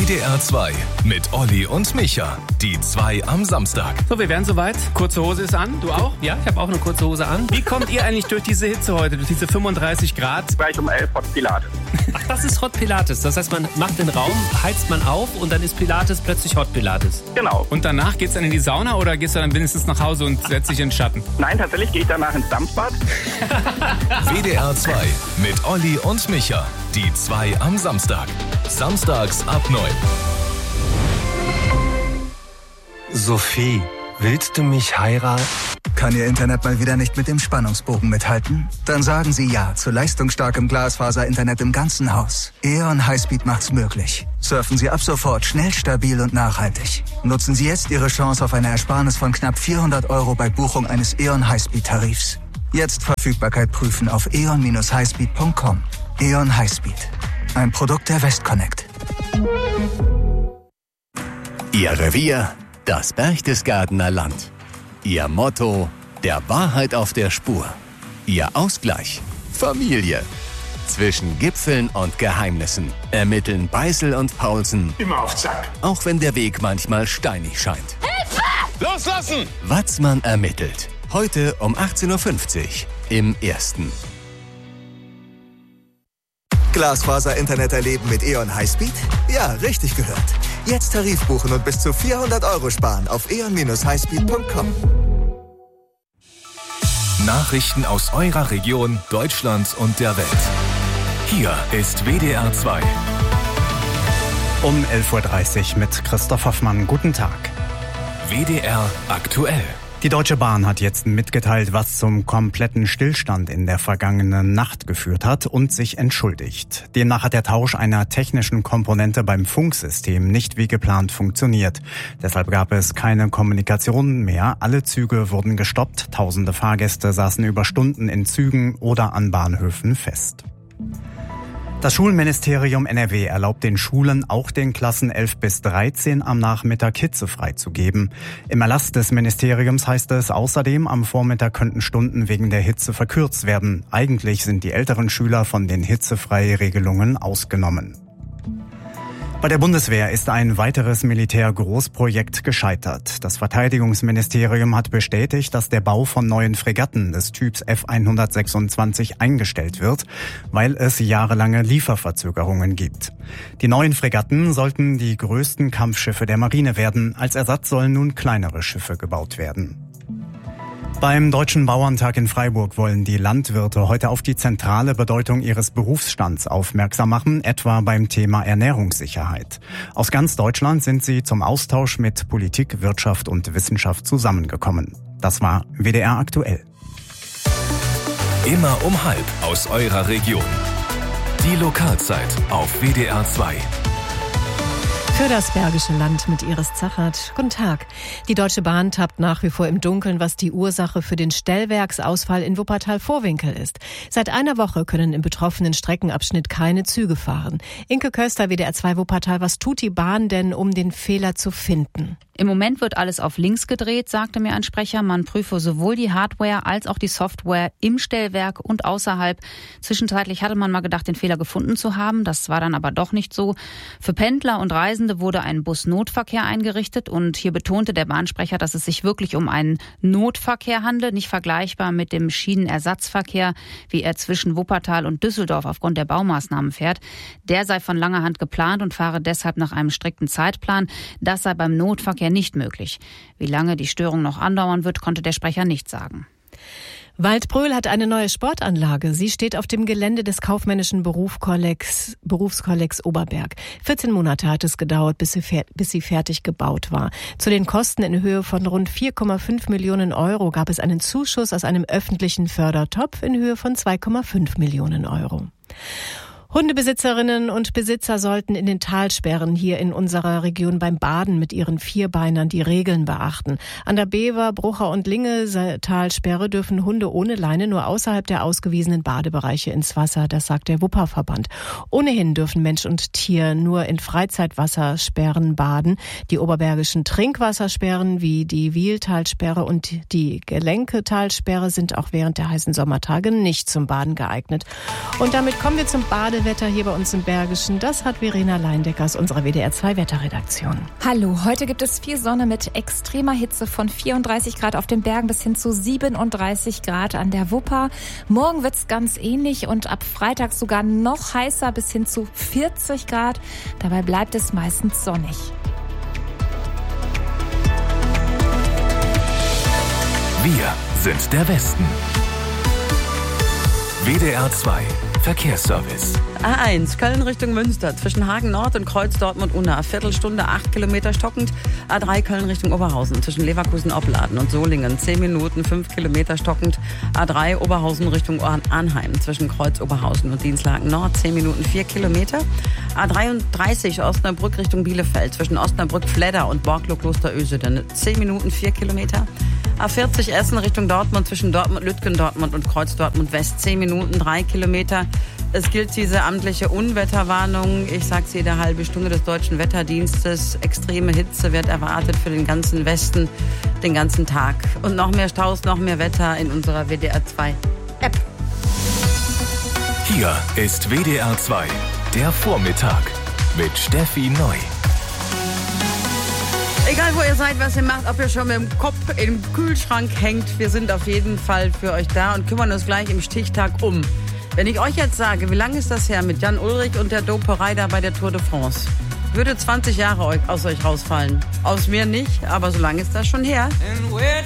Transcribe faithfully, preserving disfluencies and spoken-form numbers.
D R zwei mit Olli und Micha. Die zwei am Samstag. So, wir werden soweit. Kurze Hose ist an. Du auch? Ja, ich habe auch eine kurze Hose an. Wie kommt ihr eigentlich durch diese Hitze heute, durch diese fünfunddreißig Grad? Gleich um elf Hot Pilates. Ach, das ist Hot Pilates. Das heißt, man macht den Raum, heizt man auf und dann ist Pilates plötzlich Hot Pilates. Genau. Und danach geht's dann in die Sauna oder gehst du dann wenigstens nach Hause und setzt dich in den Schatten? Nein, tatsächlich gehe ich danach ins Dampfbad. W D R zwei mit Olli und Micha. Die zwei am Samstag. Samstags ab neun. Sophie, willst du mich heiraten? Kann Ihr Internet mal wieder nicht mit dem Spannungsbogen mithalten? Dann sagen Sie ja zu leistungsstarkem Glasfaser-Internet im ganzen Haus. E O N Highspeed macht's möglich. Surfen Sie ab sofort schnell, stabil und nachhaltig. Nutzen Sie jetzt Ihre Chance auf eine Ersparnis von knapp vierhundert Euro bei Buchung eines E O N Highspeed-Tarifs. Jetzt Verfügbarkeit prüfen auf e o n dash highspeed punkt com. E O N Highspeed. Ein Produkt der Westconnect. Ihr Revier, das Berchtesgadener Land. Ihr Motto, der Wahrheit auf der Spur. Ihr Ausgleich, Familie. Zwischen Gipfeln und Geheimnissen ermitteln Beißel und Paulsen. Immer auf Zack. Auch wenn der Weg manchmal steinig scheint. Hilfe! Loslassen! Watzmann ermittelt. Heute um achtzehn Uhr fünfzig im Ersten. Glasfaser-Internet erleben mit E O N Highspeed? Ja, richtig gehört. Jetzt Tarif buchen und bis zu vierhundert Euro sparen auf e o n dash highspeed punkt com. Nachrichten aus eurer Region, Deutschland und der Welt. Hier ist W D R zwei. Um elf Uhr dreißig mit Christoph Hoffmann. Guten Tag. W D R aktuell. Die Deutsche Bahn hat jetzt mitgeteilt, was zum kompletten Stillstand in der vergangenen Nacht geführt hat und sich entschuldigt. Demnach hat der Tausch einer technischen Komponente beim Funksystem nicht wie geplant funktioniert. Deshalb gab es keine Kommunikation mehr. Alle Züge wurden gestoppt. Tausende Fahrgäste saßen über Stunden in Zügen oder an Bahnhöfen fest. Das Schulministerium N R W erlaubt den Schulen, auch den Klassen elf bis dreizehn am Nachmittag hitzefrei zu geben. Im Erlass des Ministeriums heißt es außerdem, am Vormittag könnten Stunden wegen der Hitze verkürzt werden. Eigentlich sind die älteren Schüler von den Hitzefrei-Regelungen ausgenommen. Bei der Bundeswehr ist ein weiteres Militärgroßprojekt gescheitert. Das Verteidigungsministerium hat bestätigt, dass der Bau von neuen Fregatten des Typs F hundertsechsundzwanzig eingestellt wird, weil es jahrelange Lieferverzögerungen gibt. Die neuen Fregatten sollten die größten Kampfschiffe der Marine werden. Als Ersatz sollen nun kleinere Schiffe gebaut werden. Beim Deutschen Bauerntag in Freiburg wollen die Landwirte heute auf die zentrale Bedeutung ihres Berufsstands aufmerksam machen, etwa beim Thema Ernährungssicherheit. Aus ganz Deutschland sind sie zum Austausch mit Politik, Wirtschaft und Wissenschaft zusammengekommen. Das war W D R aktuell. Immer um halb aus eurer Region. Die Lokalzeit auf W D R zwei. Für das Bergische Land mit Iris Zachert. Guten Tag. Die Deutsche Bahn tappt nach wie vor im Dunkeln, was die Ursache für den Stellwerksausfall in Wuppertal-Vorwinkel ist. Seit einer Woche können im betroffenen Streckenabschnitt keine Züge fahren. Inke Köster, W D R zwei Wuppertal. Was tut die Bahn denn, um den Fehler zu finden? Im Moment wird alles auf links gedreht, sagte mir ein Sprecher. Man prüfe sowohl die Hardware als auch die Software im Stellwerk und außerhalb. Zwischenzeitlich hatte man mal gedacht, den Fehler gefunden zu haben. Das war dann aber doch nicht so. Für Pendler und Reisende wurde ein Busnotverkehr eingerichtet. Und hier betonte der Bahnsprecher, dass es sich wirklich um einen Notverkehr handelt, nicht vergleichbar mit dem Schienenersatzverkehr, wie er zwischen Wuppertal und Düsseldorf aufgrund der Baumaßnahmen fährt. Der sei von langer Hand geplant und fahre deshalb nach einem strikten Zeitplan. Das sei beim Notverkehr nicht möglich. Wie lange die Störung noch andauern wird, konnte der Sprecher nicht sagen. Waldbröl hat eine neue Sportanlage. Sie steht auf dem Gelände des kaufmännischen Berufskollegs, Berufskollegs Oberberg. vierzehn Monate hat es gedauert, bis sie, bis sie fertig gebaut war. Zu den Kosten in Höhe von rund vier Komma fünf Millionen Euro gab es einen Zuschuss aus einem öffentlichen Fördertopf in Höhe von zwei Komma fünf Millionen Euro. Hundebesitzerinnen und Besitzer sollten in den Talsperren hier in unserer Region beim Baden mit ihren Vierbeinern die Regeln beachten. An der Bever, Brucher und Linge Talsperre dürfen Hunde ohne Leine nur außerhalb der ausgewiesenen Badebereiche ins Wasser, das sagt der Wupperverband. Ohnehin dürfen Mensch und Tier nur in Freizeitwassersperren baden. Die oberbergischen Trinkwassersperren wie die Wieltalsperre und die Gelenketalsperre sind auch während der heißen Sommertage nicht zum Baden geeignet. Und damit kommen wir zum Bade Badewetter hier bei uns im Bergischen, das hat Verena Leindecker aus unserer W D R zwei Wetterredaktion. Hallo, heute gibt es viel Sonne mit extremer Hitze von vierunddreißig Grad auf den Bergen bis hin zu siebenunddreißig Grad an der Wupper. Morgen wird's ganz ähnlich und ab Freitag sogar noch heißer bis hin zu vierzig Grad. Dabei bleibt es meistens sonnig. Wir sind der Westen. W D R zwei Verkehrsservice. A eins, Köln Richtung Münster, zwischen Hagen Nord und Kreuz Dortmund-Unna. Viertelstunde, acht Kilometer stockend. A drei, Köln Richtung Oberhausen, zwischen Leverkusen-Opladen und Solingen. Zehn Minuten, fünf Kilometer stockend. A drei, Oberhausen Richtung Arnheim, zwischen Kreuz Oberhausen und Dienstlaken Nord. Zehn Minuten, vier Kilometer. A dreiunddreißig, Osnabrück Richtung Bielefeld, zwischen Osnabrück-Fledder und Borglo-Kloster-Öseden. Zehn Minuten, vier Kilometer. A vierzig, Essen Richtung Dortmund, zwischen Dortmund-Lütgen, Dortmund und Kreuz Dortmund-West. Zehn Minuten, drei Kilometer. Es gilt diese amtliche Unwetterwarnung. Ich sag's jede halbe Stunde des Deutschen Wetterdienstes. Extreme Hitze wird erwartet für den ganzen Westen, den ganzen Tag. Und noch mehr Staus, noch mehr Wetter in unserer W D R zwei App. Hier ist W D R zwei, der Vormittag mit Steffi Neu. Egal wo ihr seid, was ihr macht, ob ihr schon mit dem Kopf im Kühlschrank hängt, wir sind auf jeden Fall für euch da und kümmern uns gleich im Stichtag um. Wenn ich euch jetzt sage, wie lange ist das her mit Jan Ullrich und der Doperei da bei der Tour de France? Würde zwanzig Jahre aus euch rausfallen. Aus mir nicht, aber so lange ist das schon her. And where